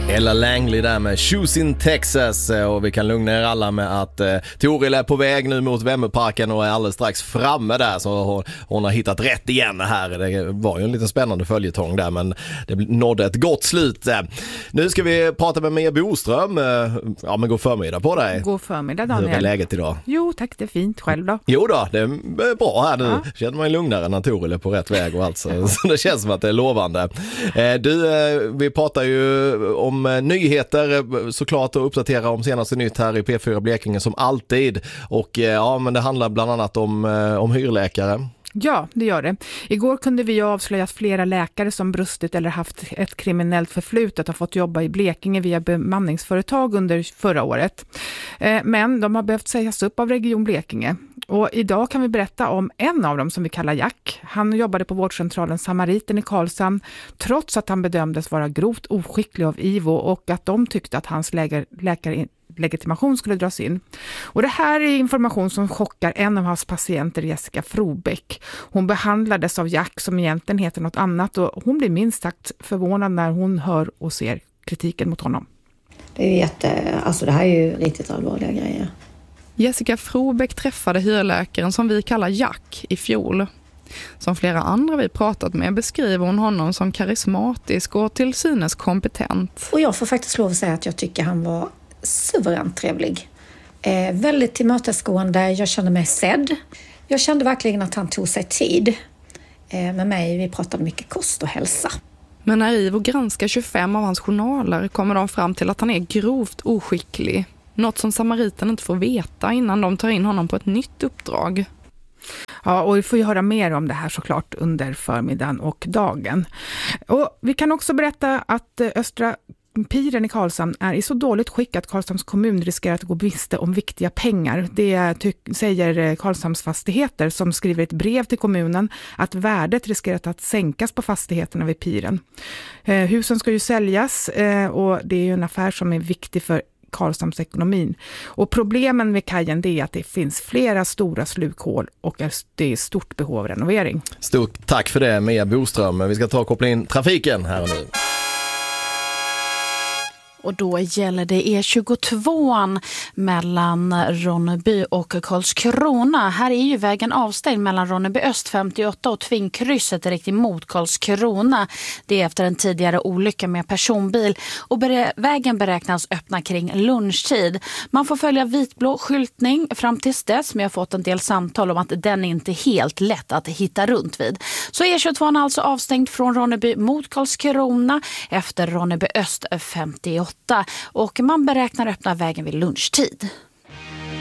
Ella Langley där med Shoes in Texas, och vi kan lugna er alla med att Toril är på väg nu mot Vemmerparken och är alldeles strax framme där, så hon har hittat rätt igen här. Det var ju en liten spännande följetong där, men det nådde ett gott slut. Nu ska vi prata med Mia Boström. Ja, men god förmiddag på dig. God förmiddag, Daniel. Hur är läget idag? Jo tack, det är fint. Själv då? Jo då, det är bra här nu. Ja. Känner man ju lugnare när Toril är på rätt väg och allt, så det känns som att det är lovande. Vi pratar ju om nyheter såklart och uppdatera om senaste nytt här i P4 Blekinge som alltid. Och ja, men det handlar bland annat om hyrläkare. Ja, det gör det. Igår kunde vi avslöja att flera läkare som brustit eller haft ett kriminellt förflutet har fått jobba i Blekinge via bemanningsföretag under förra året. Men de har behövt sägas upp av Region Blekinge. Och idag kan vi berätta om en av dem som vi kallar Jack. Han jobbade på vårdcentralen Samariten i Karlshamn trots att han bedömdes vara grovt oskicklig av IVO och att de tyckte att hans legitimation skulle dras in. Och det här är information som chockar en av hans patienter, Jessica Frobeck. Hon behandlades av Jack som egentligen heter något annat och hon blir minst sagt förvånad när hon hör och ser kritiken mot honom. Det är det här är ju riktigt allvarliga grejer. Jessica Frobeck träffade hyrläkaren som vi kallar Jack i fjol. Som flera andra vi pratat med beskriver hon honom som karismatisk och till synes kompetent. Och jag får faktiskt lov att säga att jag tycker han var suveränt trevlig. Väldigt tillmötesgående, jag kände mig sedd. Jag kände verkligen att han tog sig tid med mig. Vi pratade mycket kost och hälsa. Men när IVO granskar 25 av hans journaler kommer de fram till att han är grovt oskicklig. Något som Samariten inte får veta innan de tar in honom på ett nytt uppdrag. Ja, och vi får ju höra mer om det här såklart under förmiddagen och dagen. Och vi kan också berätta att Östra Piren i Karlshamn är i så dåligt skick att Karlshamns kommun riskerar att gå miste om viktiga pengar. Det säger Karlshamns fastigheter som skriver ett brev till kommunen att värdet riskerar att sänkas på fastigheterna vid Piren. Husen ska ju säljas och det är ju en affär som är viktig för Karlshamns ekonomin. Och problemen med kajen det är att det finns flera stora slukhål och det är stort behov av renovering. Stort tack för det, Mia Boström. Vi ska ta och koppla in trafiken här och nu. Och då gäller det E22 mellan Ronneby och Karlskrona. Här är ju vägen avstängd mellan Ronneby Öst 58 och Tvingkrysset direkt emot Karlskrona. Det är efter en tidigare olycka med personbil och vägen beräknas öppna kring lunchtid. Man får följa vitblå skyltning fram tills dess, men jag har fått en del samtal om att den inte är helt lätt att hitta runt vid. Så E22 är alltså avstängd från Ronneby mot Karlskrona efter Ronneby Öst 58. Och man beräknar öppna vägen vid lunchtid.